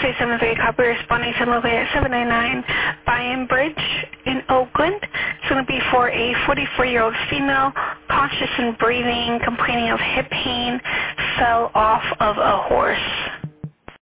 373 copy responding to located at 799 Bayham Bridge in Oakland. It's going to be for a 44-year-old female, conscious and breathing, complaining of hip pain, fell off of a horse.